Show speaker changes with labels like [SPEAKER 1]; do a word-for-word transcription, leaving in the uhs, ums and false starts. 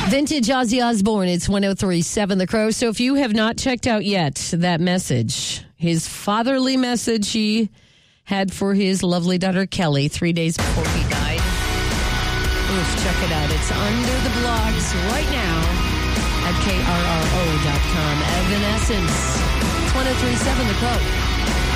[SPEAKER 1] Vintage Ozzy Osbourne. It's one oh three point seven The Crow. So if you have not checked out yet that message, his fatherly message he had for his lovely daughter Kelly three days before he died. Oof, check it out. It's under the blogs right now at K R R O dot com. Evanescence. It's one oh three point seven The Crow.